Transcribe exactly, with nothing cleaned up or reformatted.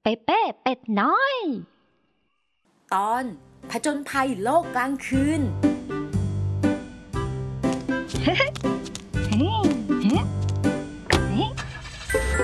เปเป้เป็ดน้อยตอนผจญภัยโลกกลางคืน